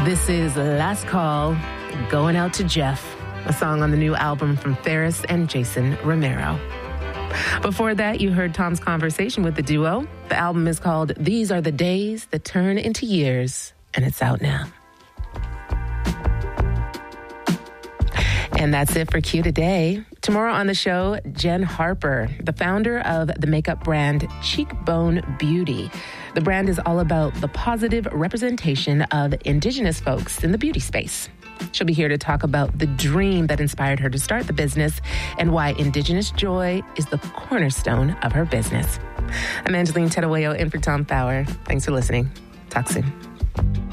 This is Last Call, Going Out to Jeff, a song on the new album from Ferris and Jason Romero. Before that, you heard Tom's conversation with the duo. The album is called These Are the Days That Turn Into Years, and it's out now. And that's it for Q Today. Tomorrow on the show, Jen Harper, the founder of the makeup brand Cheekbone Beauty. The brand is all about the positive representation of Indigenous folks in the beauty space. She'll be here to talk about the dream that inspired her to start the business and why Indigenous joy is the cornerstone of her business. I'm Angeline Tedawayo in for Tom Fowler. Thanks for listening. Talk soon.